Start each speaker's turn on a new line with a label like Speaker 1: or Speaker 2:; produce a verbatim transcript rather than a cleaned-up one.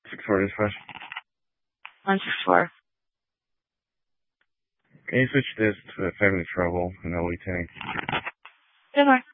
Speaker 1: six four dispatch.
Speaker 2: one six four.
Speaker 1: Can you switch this to a family trouble in L E tank?
Speaker 2: Good luck.